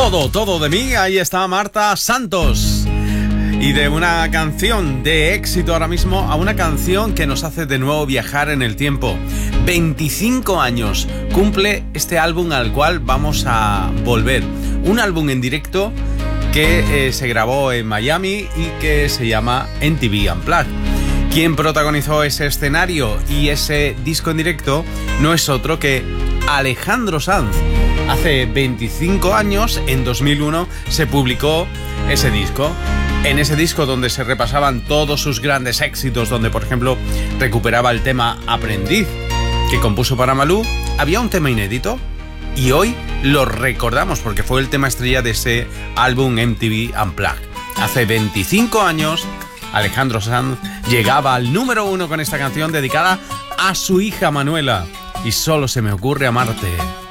Todo de mí, ahí está Marta Santos. Y de una canción de éxito ahora mismo a una canción que nos hace de nuevo viajar en el tiempo. 25 años cumple este álbum al cual vamos a volver. Un álbum en directo que se grabó en Miami y que se llama MTV Unplugged. Quien protagonizó ese escenario y ese disco en directo no es otro que Alejandro Sanz. Hace 25 años, en 2001, se publicó ese disco. En ese disco donde se repasaban todos sus grandes éxitos, donde por ejemplo recuperaba el tema Aprendiz que compuso para Malú, había un tema inédito y hoy lo recordamos porque fue el tema estrella de ese álbum MTV Unplugged. Hace 25 años Alejandro Sanz llegaba al número 1 con esta canción dedicada a su hija Manuela. Y solo se me ocurre amarte.